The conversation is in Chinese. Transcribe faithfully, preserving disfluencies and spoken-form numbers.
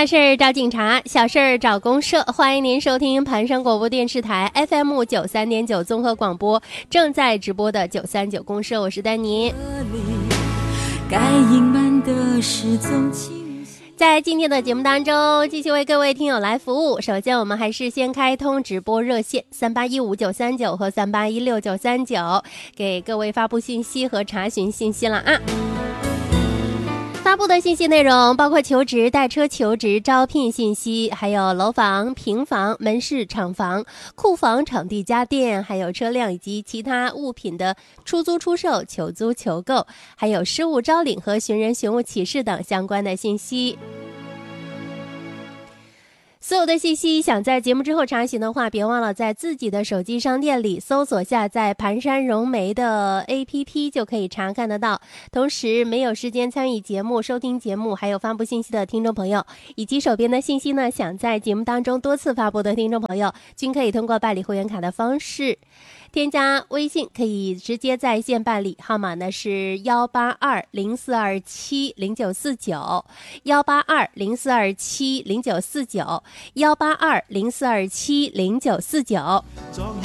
大事儿找警察，小事儿找公社。欢迎您收听盘山广播电视台 F M 九三点九综合广播正在直播的九三九公社，我是丹妮。该隐瞒的事总在今天的节目当中，继续为各位听友来服务。首先，我们还是先开通直播热线三八一五九三九和三八一六九三九，给各位发布信息和查询信息了啊。发布的信息内容包括求职、代车求职、招聘信息，还有楼房、平房、门市、厂房、库房、场地家电，还有车辆以及其他物品的出租出售、求租求购，还有失物招领和寻人寻物启事等相关的信息。所有的信息想在节目之后查询的话，别忘了在自己的手机商店里搜索下载盘山融媒的 A P P 就可以查看得到。同时，没有时间参与节目、收听节目还有发布信息的听众朋友，以及手边的信息呢想在节目当中多次发布的听众朋友，均可以通过办理会员卡的方式添加微信，可以直接在线办理，号码呢是幺八二零四二七零九四九，幺八二零四二七零九四九，幺八二零四二七零九四九。